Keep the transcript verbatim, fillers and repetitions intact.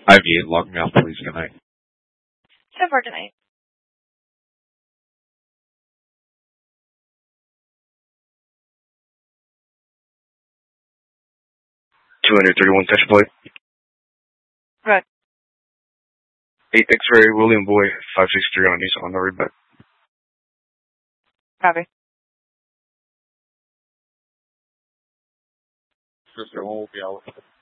Ivy eight, log me off, please. Good night. So far tonight. two thirty-one touch point. Right. eight X-ray, William Boy, five six three on East on the readback. Copy. Sister one will be out.